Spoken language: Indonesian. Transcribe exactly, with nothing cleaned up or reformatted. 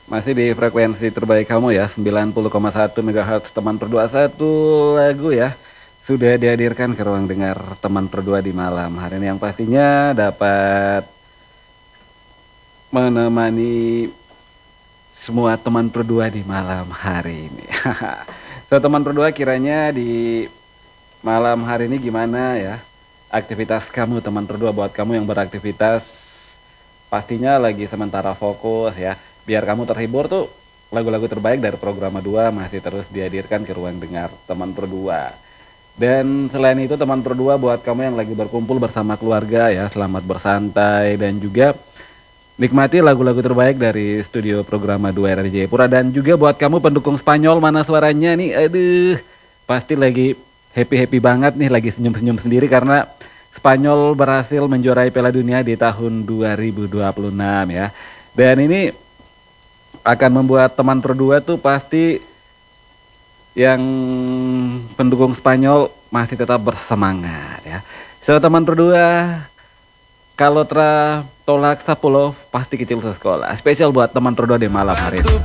Masih di frekuensi terbaik kamu ya, sembilan puluh koma satu megahertz teman berdua. Satu lagu ya sudah dihadirkan ke ruang dengar teman berdua di malam hari ini, yang pastinya dapat menemani semua teman berdua di malam hari ini. So, teman berdua, kiranya di malam hari ini gimana ya aktivitas kamu teman berdua? Buat kamu yang beraktivitas pastinya lagi sementara fokus ya, biar kamu terhibur tuh, lagu-lagu terbaik dari program dua masih terus dihadirkan ke ruang dengar teman berdua. Dan selain itu teman berdua, buat kamu yang lagi berkumpul bersama keluarga ya, selamat bersantai dan juga nikmati lagu-lagu terbaik dari studio program dua R R J Jayapura. Dan juga buat kamu pendukung Spanyol, mana suaranya nih, aduh pasti lagi happy-happy banget nih, lagi senyum-senyum sendiri karena Spanyol berhasil menjuarai Piala Dunia di tahun dua ribu dua puluh enam ya. Dan ini akan membuat teman berdua tuh pasti yang pendukung Spanyol masih tetap bersemangat ya. So, teman berdua, kalau tra tolak sepuluh pasti kecil sekolah. Spesial buat teman berdua di malam hari ini.